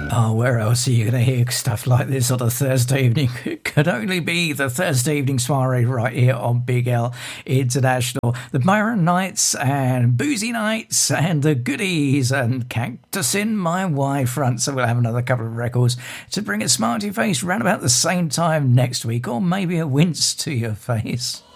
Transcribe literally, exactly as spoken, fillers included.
Oh, where else are you going to hear stuff like this on a Thursday evening? It could only be the Thursday evening soiree right here on Big L International. The Byron Nights and Boozy Nights and the Goodies and Cactus in My Y front. So we'll have another couple of records to bring a smile to your face round about the same time next week, or maybe a wince to your face.